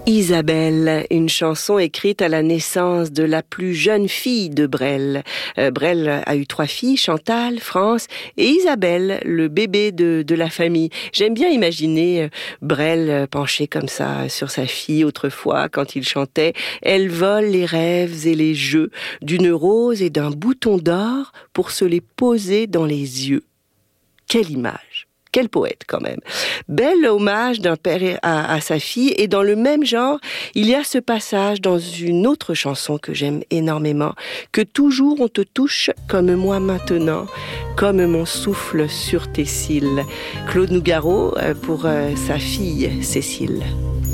Isabelle, une chanson écrite à la naissance de la plus jeune fille de Brel. Brel a eu 3 filles, Chantal, France et Isabelle, le bébé de la famille. J'aime bien imaginer Brel penché comme ça sur sa fille autrefois quand il chantait « Elle vole les rêves et les jeux d'une rose et d'un bouton d'or pour se les poser dans les yeux ». Quelle image! Quel poète quand même. Bel hommage d'un père à sa fille, et dans le même genre, il y a ce passage dans une autre chanson que j'aime énormément, que toujours on te touche comme moi maintenant, comme mon souffle sur tes cils. Claude Nougaro pour sa fille Cécile.